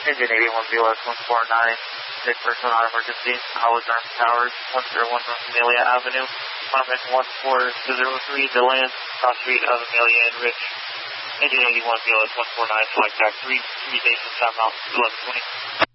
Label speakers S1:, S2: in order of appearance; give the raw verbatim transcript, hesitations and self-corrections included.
S1: Engine eighty-one B L S one four nine, sick person on emergency, Howard Arms Towers, one oh one North Amelia Avenue, Apartment one four zero three, The Land, cross street of Amelia and Rich. Engine eighty-one B L S one four nine, flight back three, three days from South Mountain, eleven twenty.